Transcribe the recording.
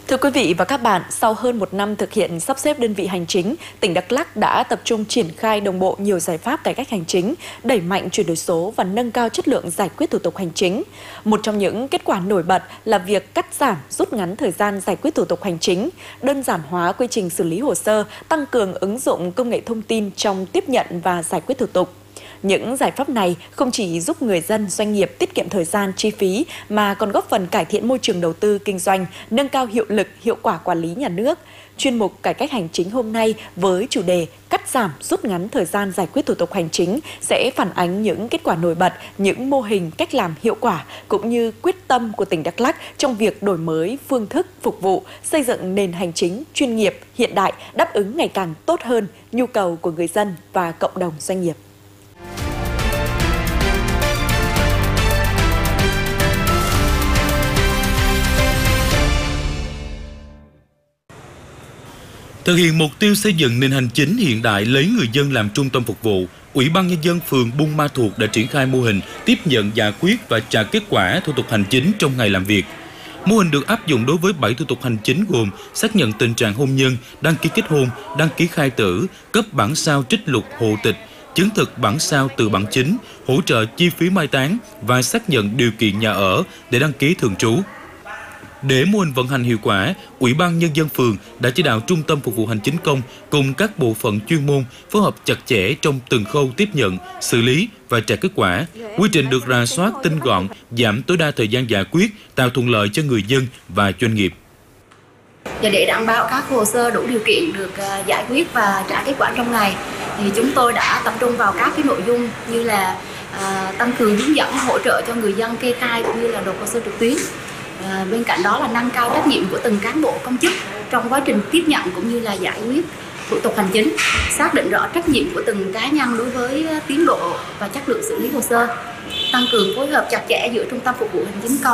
Thưa quý vị và các bạn, sau hơn một năm thực hiện sắp xếp đơn vị hành chính, tỉnh Đắk Lắk đã tập trung triển khai đồng bộ nhiều giải pháp cải cách hành chính, đẩy mạnh chuyển đổi số và nâng cao chất lượng giải quyết thủ tục hành chính. Một trong những kết quả nổi bật là việc cắt giảm, rút ngắn thời gian giải quyết thủ tục hành chính, đơn giản hóa quy trình xử lý hồ sơ, tăng cường ứng dụng công nghệ thông tin trong tiếp nhận và giải quyết thủ tục. Những giải pháp này không chỉ giúp người dân, doanh nghiệp tiết kiệm thời gian, chi phí mà còn góp phần cải thiện môi trường đầu tư kinh doanh, nâng cao hiệu lực, hiệu quả quản lý nhà nước. Chuyên mục Cải cách hành chính hôm nay với chủ đề cắt giảm, rút ngắn thời gian giải quyết thủ tục hành chính sẽ phản ánh những kết quả nổi bật, những mô hình cách làm hiệu quả cũng như quyết tâm của tỉnh Đắk Lắk trong việc đổi mới phương thức phục vụ, xây dựng nền hành chính chuyên nghiệp, hiện đại, đáp ứng ngày càng tốt hơn nhu cầu của người dân và cộng đồng doanh nghiệp. Thực hiện mục tiêu xây dựng nền hành chính hiện đại lấy người dân làm trung tâm phục vụ, Ủy ban Nhân dân phường Buôn Ma Thuột đã triển khai mô hình tiếp nhận giải quyết và trả kết quả thủ tục hành chính trong ngày làm việc. Mô hình được áp dụng đối với 7 thủ tục hành chính gồm xác nhận tình trạng hôn nhân, đăng ký kết hôn, đăng ký khai tử, cấp bản sao trích lục hộ tịch, chứng thực bản sao từ bản chính, hỗ trợ chi phí mai táng và xác nhận điều kiện nhà ở để đăng ký thường trú. Để mô hình vận hành hiệu quả, Ủy ban Nhân dân phường đã chỉ đạo Trung tâm Phục vụ Hành chính công cùng các bộ phận chuyên môn phối hợp chặt chẽ trong từng khâu tiếp nhận, xử lý và trả kết quả. Quy trình được rà soát tinh gọn, giảm tối đa thời gian giải quyết, tạo thuận lợi cho người dân và doanh nghiệp. Và để đảm bảo các hồ sơ đủ điều kiện được giải quyết và trả kết quả trong ngày, thì chúng tôi đã tập trung vào các cái nội dung như là tăng cường hướng dẫn hỗ trợ cho người dân kê khai cũng như là nộp hồ sơ trực tuyến. Bên cạnh đó là nâng cao trách nhiệm của từng cán bộ công chức trong quá trình tiếp nhận cũng như là giải quyết thủ tục hành chính, xác định rõ trách nhiệm của từng cá nhân đối với tiến độ và chất lượng xử lý hồ sơ, tăng cường phối hợp chặt chẽ giữa Trung tâm Phục vụ Hành chính công